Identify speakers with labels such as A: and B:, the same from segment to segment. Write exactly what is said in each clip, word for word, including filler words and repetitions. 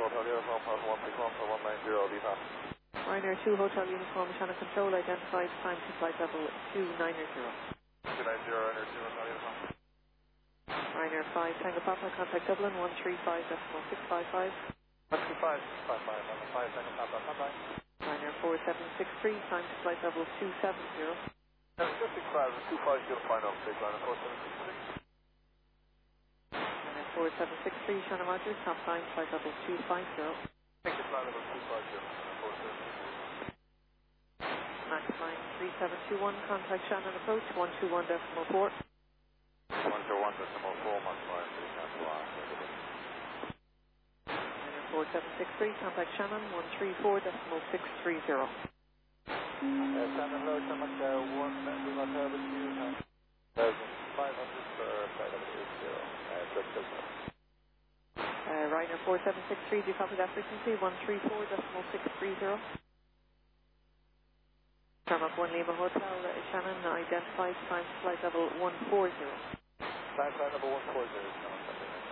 A: Hotel Uniform, Hotel one six one for one nine zero, V FAS.
B: Ryanair two Hotel Uniform, Channel Control identified, time to flight level two nine zero.
A: two nine zero, Ryanair two Hotel Uniform.
B: Ryanair five Tango Papa, contact Dublin one three five decimal six five five.
A: one three five, six five five, on the five Tango Papa, contact.
B: Ryanair four seven six three, time to flight level two seven zero.
A: seven six five, two five zero, final, stage line, four seven six three.
B: Ryanair four seven six three, Shannon Rogers, top time, flight level two five zero.
A: Thank you, flight level two five zero, four seven six three.
B: Max line three seven two one, contact Shannon approach one two one decimal four.
A: one two one decimal four, Max line three cancel on.
B: Ryanair four seven six three, contact Shannon one three four decimal six three zero.
A: Uh, Shannon Road, Shannon uh, one, we must have a few, one thousand five hundred for flight level eight zero, uh, just business.
B: Uh, Ryanair four seven six three, do you copy that frequency? one three four decimal six three zero. Tarmac one Lima Hotel, uh, Shannon, identified, time to flight level one four zero.
A: Time flight level one four zero, Shannon.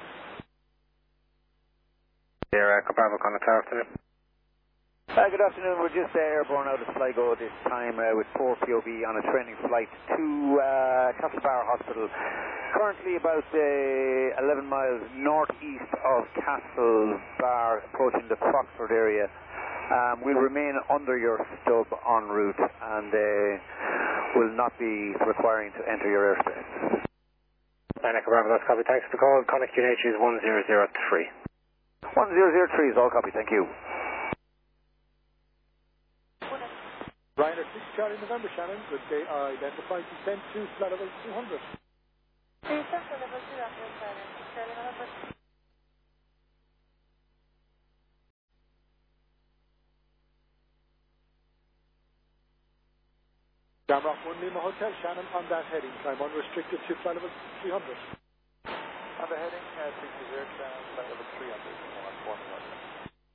C: Here, uh, Bravo, contact tower afternoon.
D: Uh, good afternoon, we're just uh, airborne out of Sligo this time uh, with four P O B on a training flight to uh, Castlebar Hospital. Currently about uh, eleven miles northeast of Castlebar, approaching the Croxford area. Um, we'll remain under your stub en route and uh, will not be requiring to enter your airspace.
C: Nine Echo Bravo, that's copy. Thanks for the call. Contact Q N H is one zero zero three.
D: one zero zero three is all copy, thank you.
A: Ryanair six Charlie November, Shannon, good day, uh, identified descent to flight level two hundred.
E: Descent to level two hundred, Ryanair six Charlie November.
A: Shamrock one Lima Hotel, Shannon, on that heading, climb unrestricted to flight level three hundred. On the heading, uh, three two zero, Shannon, flight level three hundred, one one one.